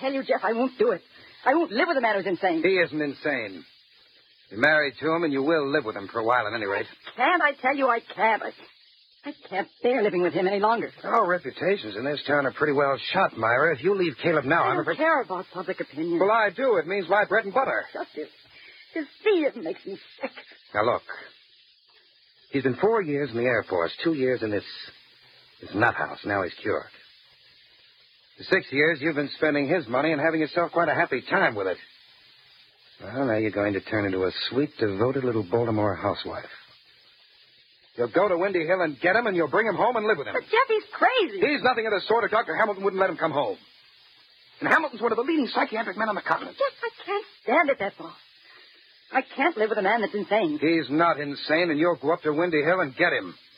tell you, Jeff, I won't do it. I won't live with a man who's insane. He isn't insane. You're married to him, and you will live with him for a while at any rate. Can't, I tell you, I can't. I can't bear living with him any longer. Our reputations in this town are pretty well shot, Myra. If you leave Caleb now, I don't care about public opinion. Well, I do. It means my bread and butter. Just to see it makes me sick. Now, look. He's been 4 years in the Air Force, 2 years in this nut house. Now he's cured. For 6 years, you've been spending his money and having yourself quite a happy time with it. Well, now you're going to turn into a sweet, devoted little Baltimore housewife. You'll go to Windy Hill and get him, and you'll bring him home and live with him. But Jeff, he's crazy. He's nothing of the sort, or Dr. Hamilton wouldn't let him come home. And Hamilton's one of the leading psychiatric men on the continent. Jeff, I can't stand it, that's all. I can't live with a man that's insane. He's not insane, and you'll go up to Windy Hill and get him.